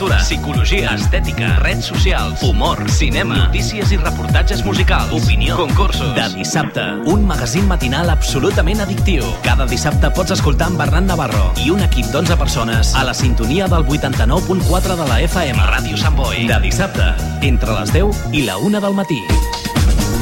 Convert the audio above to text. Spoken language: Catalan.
literatura, psicologia, estètica, redes socials, humor, cinema, notícies i reportatges musicals, opinió, concursos. De dissabte, un magazín matinal absolutament addictiu. Cada dissabte pots escoltar en Bernat Navarro i un equip d'11 persones a la sintonia del 89.4 de la FM. Ràdio Sant Boi. De dissabte, entre les 10 i la 1 del matí.